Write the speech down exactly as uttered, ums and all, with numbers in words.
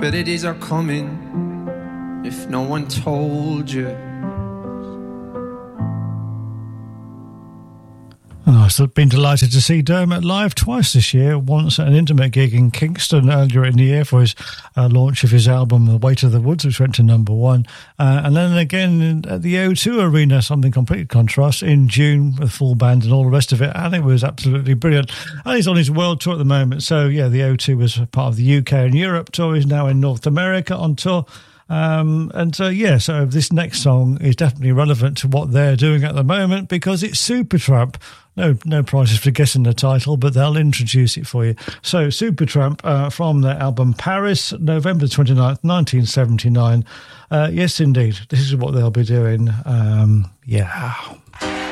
better days are coming if no one told you. And I've been delighted to see Dermot live twice this year, once at an intimate gig in Kingston earlier in the year for his uh, launch of his album The Weight of the Woods, which went to number one, uh, and then again in, at the O two Arena, something completely contrast, in June with full band and all the rest of it. I think it was absolutely brilliant. And he's on his world tour at the moment, so yeah, the O two was part of the U K and Europe tour. He's now in North America on tour. Um, and uh, yeah, so this next song is definitely relevant to what they're doing at the moment because it's Supertramp. No, no prizes for guessing the title, but they'll introduce it for you. So Supertramp uh, from their album Paris, November twenty-ninth, nineteen seventy-nine. Uh, yes, indeed, this is what they'll be doing. Um, yeah.